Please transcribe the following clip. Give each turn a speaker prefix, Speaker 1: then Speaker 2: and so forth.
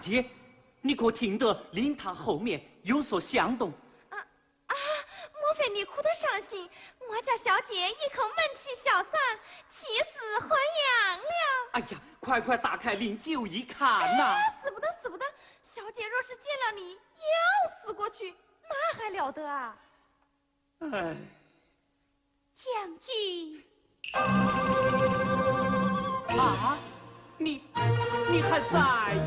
Speaker 1: 姐，你可听得灵堂后面有所响动？
Speaker 2: 莫非你哭得伤心？我家小姐一口闷气消散，气死还阳了。
Speaker 1: 哎呀，快打开灵柩一看呐！
Speaker 2: 死不得，死不得！小姐若是见了你，要死过去，那还了得啊！
Speaker 1: 哎，
Speaker 2: 将军
Speaker 1: 啊，你还在？